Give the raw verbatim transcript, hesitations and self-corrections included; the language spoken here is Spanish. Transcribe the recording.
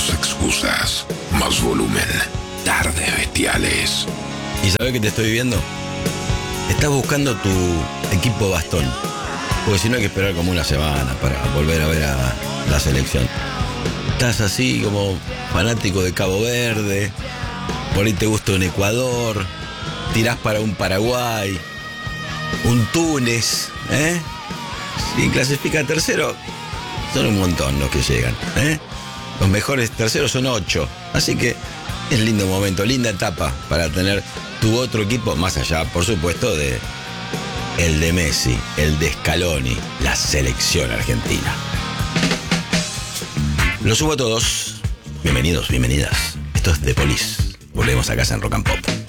Menos excusas, más volumen. Tardes bestiales. ¿Y sabés qué te estoy viendo? Estás buscando tu equipo bastón. Porque si no hay que esperar como una semana para volver a ver a la selección. Estás así como fanático de Cabo Verde. Por ahí te gusta un Ecuador. Tirás para un Paraguay. Un Túnez. ¿Eh? Si clasifica tercero, son un montón los que llegan. ¿Eh? Los mejores terceros son ocho. Así que es lindo momento, linda etapa para tener tu otro equipo, más allá, por supuesto, de el de Messi, el de Scaloni, la selección argentina. Los subo a todos. Bienvenidos, bienvenidas. Esto es The Police. Volvemos a casa en Rock and Pop.